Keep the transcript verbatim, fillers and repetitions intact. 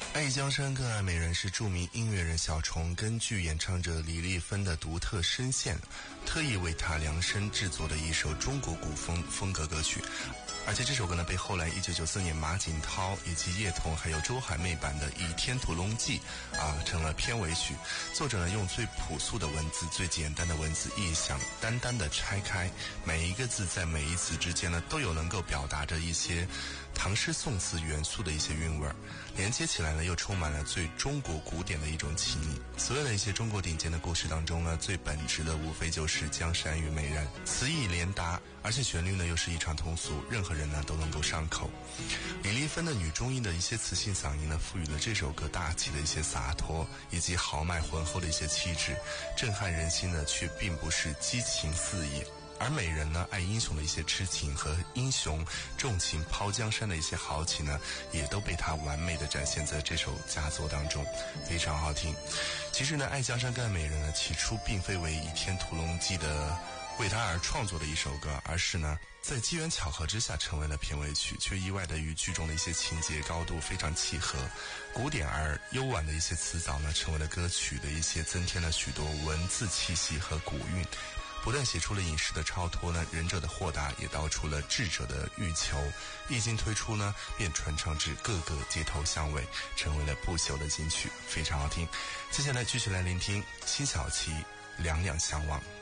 爱江山更爱美人是著名音乐人小虫根据演唱者李丽芬的独特声线，特意为她量身制作的一首中国古风风格歌曲。而且这首歌呢，被后来一九九四年马景涛以及叶童还有周海媚版的《倚天屠龙记》啊成了片尾曲。作者呢用最朴素的文字、最简单的文字意象，单单的拆开每一个字，在每一词之间呢，都有能够表达着一些唐诗宋词元素的一些韵味儿，连接起来呢，又充满了最中国古典的一种情谊。所有的一些中国顶尖的故事当中呢，最本质的无非就是江山与美人，词意连达，而且旋律呢又是一场通俗，任何人呢都能够上口。李丽芬的女中音的一些磁性嗓音呢，赋予了这首歌大气的一些洒脱，以及豪迈浑厚的一些气质，震撼人心呢，却并不是激情四溢。而美人呢，爱英雄的一些痴情和英雄重情抛江山的一些豪情呢，也都被他完美的展现在这首佳作当中，非常好听。其实呢，爱江山更爱美人呢，起初并非为《倚天屠龙记》的为他而创作的一首歌，而是呢在机缘巧合之下成为了片尾曲，却意外的与剧中的一些情节高度非常契合，古典而悠婉的一些词藻呢，成为了歌曲的一些增添了许多文字气息和古韵，不但写出了隐士的超脱呢，仁者的豁达，也道出了智者的欲求。一经推出呢，便传唱至各个街头巷尾，成为了不朽的金曲，非常好听。接下来继续来聆听辛晓琪《两两相望》。